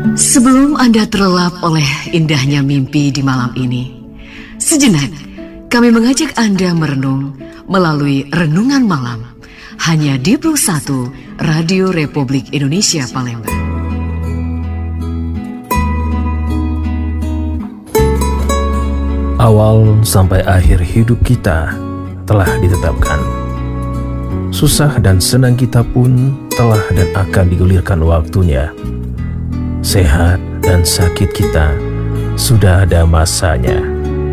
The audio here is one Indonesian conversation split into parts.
Sebelum Anda terlelap oleh indahnya mimpi di malam ini, sejenak kami mengajak Anda merenung melalui Renungan Malam hanya di Plus 1 Radio Republik Indonesia Palembang. Awal sampai akhir hidup kita telah ditetapkan. Susah dan senang kita pun telah dan akan digulirkan waktunya. Sehat dan sakit kita sudah ada masanya.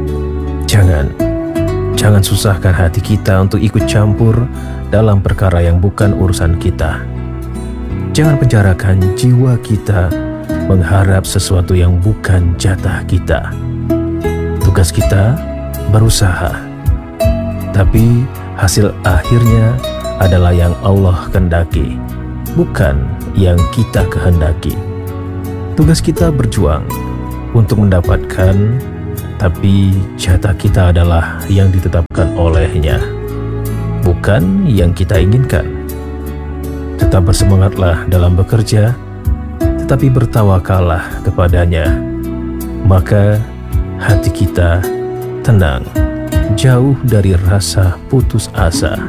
Jangan susahkan hati kita untuk ikut campur dalam perkara yang bukan urusan kita. Jangan penjarakan jiwa kita mengharap sesuatu yang bukan jatah kita. Tugas kita berusaha, tapi hasil akhirnya adalah yang Allah kehendaki, bukan yang kita kehendaki. Tugas kita berjuang untuk mendapatkan, tapi jatah kita adalah yang ditetapkan olehnya, bukan yang kita inginkan. Tetap bersemangatlah dalam bekerja, tetapi bertawakallah kepadanya. Maka hati kita tenang, jauh dari rasa putus asa.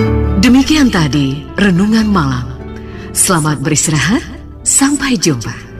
Demikian tadi Renungan Malam. Selamat beristirahat, sampai jumpa.